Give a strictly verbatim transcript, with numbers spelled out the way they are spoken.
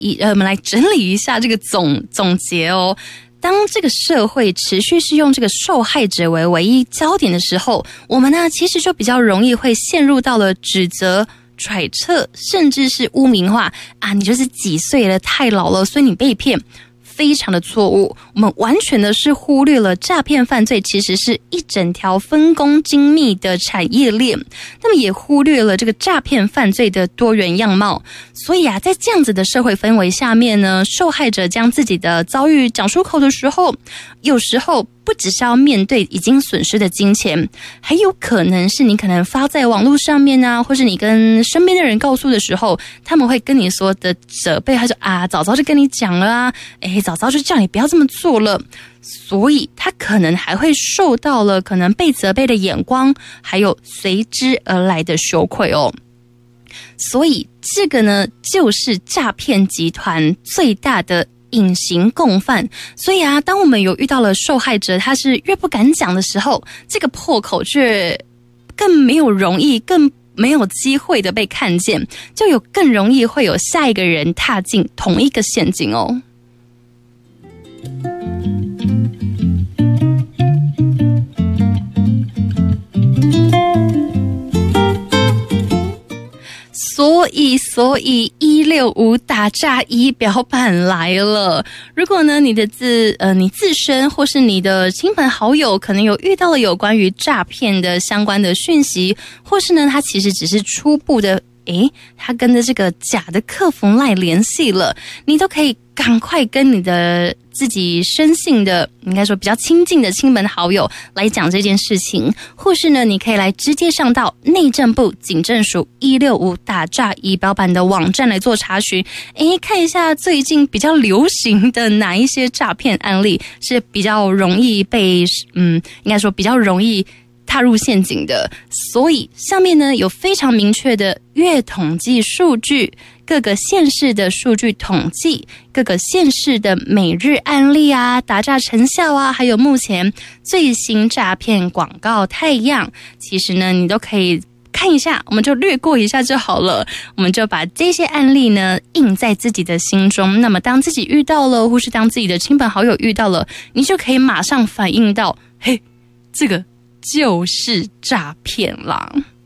一呃，我们来整理一下这个总总结哦。当这个社会持续是用这个受害者为唯一焦点的时候，我们呢其实就比较容易会陷入到了指责、揣测，甚至是污名化啊，你就是几岁了，太老了，所以你被骗。非常的错误，我们完全的是忽略了诈骗犯罪其实是一整条分工精密的产业链，那么也忽略了这个诈骗犯罪的多元样貌。所以啊，在这样子的社会氛围下面呢，受害者将自己的遭遇讲出口的时候，有时候不只是要面对已经损失的金钱，还有可能是你可能发在网络上面啊，或是你跟身边的人告诉的时候，他们会跟你说的责备，他说啊，早早就跟你讲了啊，诶，早早就叫你不要这么做了，所以他可能还会受到了可能被责备的眼光，还有随之而来的羞愧哦。所以这个呢，就是诈骗集团最大的隐形共犯。所以啊，当我们有遇到了受害者，他是越不敢讲的时候，这个破口却更没有容易，更没有机会的被看见，就有更容易会有下一个人踏进同一个陷阱哦。所以，所以一六五打诈仪表板来了。如果呢，你的自呃你自身或是你的亲朋好友可能有遇到了有关于诈骗的相关的讯息，或是呢，他其实只是初步的。诶，他跟着这个假的客服赖联系了，你都可以赶快跟你的自己深信的，应该说比较亲近的亲朋好友来讲这件事情，或是呢，你可以来直接上到内政部警政署一六五打诈仪表板的网站来做查询，诶，看一下最近比较流行的哪一些诈骗案例是比较容易被，嗯，应该说比较容易踏入陷阱的。所以上面呢有非常明确的月统计数据，各个县市的数据统计，各个县市的每日案例啊，打诈成效啊，还有目前最新诈骗广告态样，其实呢你都可以看一下，我们就略过一下就好了。我们就把这些案例呢印在自己的心中，那么当自己遇到了，或是当自己的亲朋好友遇到了，你就可以马上反应到，嘿，这个就是诈骗啦。